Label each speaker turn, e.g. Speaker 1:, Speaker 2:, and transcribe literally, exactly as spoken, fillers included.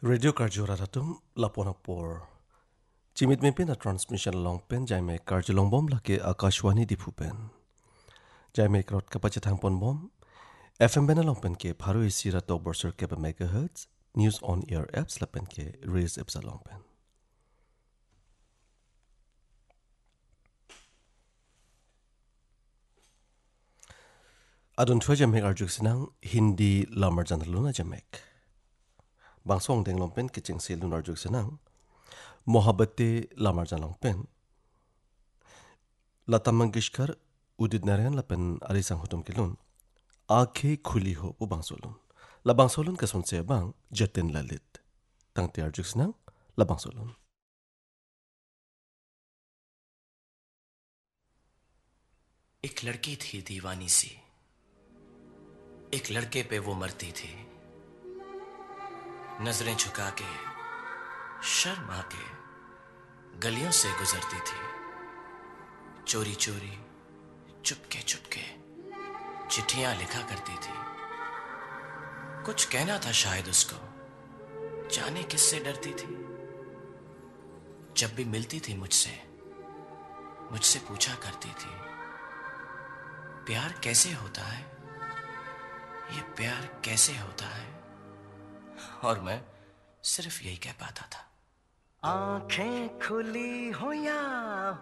Speaker 1: Radio Karjura Ratum Laponapur. Chimit Mepin a transmission long pen Jaime Karjulong Bom Lake Akashwani Dipupen. Jaime Krot Kapachatang Pon Bom. F M Benalong Pen ke Paru Isira Tobersur Keba Megahertz. News on Air Apps Lapen ke Raise Epsilon Pen. Adon Twa Jamek Arjuk Sinang Hindi Lamar Janaluna Jamek. Bangsong Deng Lompen Kitching Silun Arjuk Sinang. Mohabate Lamar Janlongpen. Lata Mangeshkar Udit Narayan Lapen Arisang Hutum Kilun. आंखें खुली हो वो बांसोलन लबांसोलन का सुनसे बांग जतिन ललित तंगते अर्जुक्सना लबांसोलन
Speaker 2: एक लड़की थी दीवानी सी, एक लड़के पे वो मरती थी। नजरें झुका के शर्मा के गलियों से गुजरती थी। चोरी चोरी चुपके चुपके चिट्ठियां लिखा करती थी। कुछ कहना था शायद उसको, जाने किससे डरती थी। जब भी मिलती थी मुझसे मुझसे पूछा करती थी, प्यार कैसे होता है, ये प्यार कैसे होता है। और मैं सिर्फ यही कह पाता था,
Speaker 3: आंखें खुली हो या